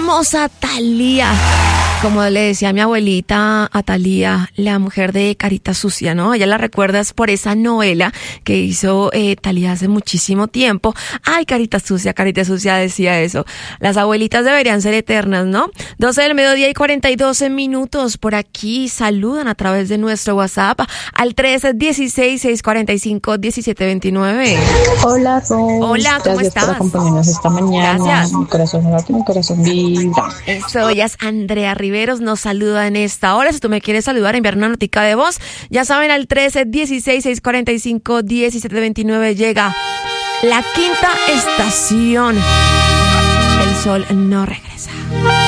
hermosa Thalía. Como le decía mi abuelita a Thalía, la mujer de Carita Sucia, ¿no? Ella la recuerdas por esa novela que hizo Thalía hace muchísimo tiempo. Ay, Carita Sucia decía eso. Las abuelitas deberían ser eternas, ¿no? 12 del mediodía y 42 minutos. Por aquí saludan a través de nuestro WhatsApp al 316-645-1729. Hola, Ros. Hola, ¿cómo estás? Gracias por acompañarnos esta mañana. Gracias. Mi corazón late, mi corazón vibra. Eso, ella es Andrea Riveros, nos saluda en esta hora. Si tú me quieres saludar, enviar una notica de voz, ya saben, al 316-645-1729 llega la quinta estación. El sol no regresa.